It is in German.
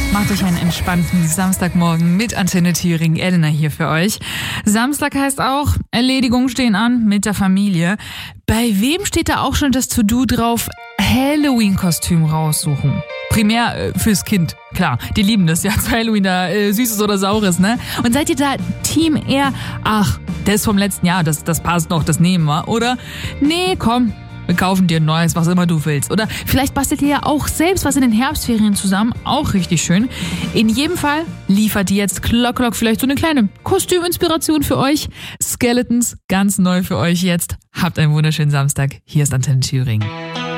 Macht euch einen entspannten Samstagmorgen mit Antenne Thüringen. Elena hier für euch. Samstag heißt auch, Erledigungen stehen an mit der Familie. Bei wem steht da auch schon das To-Do drauf? Halloween-Kostüm raussuchen. Primär fürs Kind, klar. Die lieben das ja zu Halloween, da Süßes oder Saures, ne? Und seid ihr da Team eher, ach, der ist vom letzten Jahr, das passt noch, das nehmen wir. Oder, nee, komm, wir kaufen dir ein neues, was immer du willst. Oder vielleicht bastelt ihr ja auch selbst was in den Herbstferien zusammen. Auch richtig schön. In jedem Fall liefert die jetzt Klock vielleicht so eine kleine Kostüminspiration für euch. Skeletons, ganz neu für euch jetzt. Habt einen wunderschönen Samstag. Hier ist Antenne Thüringen.